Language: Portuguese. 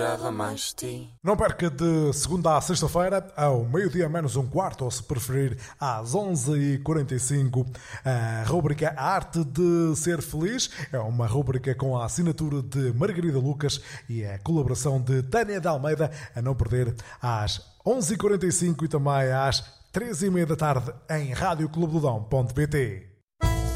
mais ti. Não perca de segunda a sexta-feira, ao meio-dia menos um quarto, ou se preferir, às 11h45, a rúbrica A Arte de Ser Feliz. É uma rúbrica com a assinatura de Margarida Lucas e a colaboração de Tânia de Almeida, a não perder às 11h45 e também às 3h30 da tarde em radioclubedodão.pt.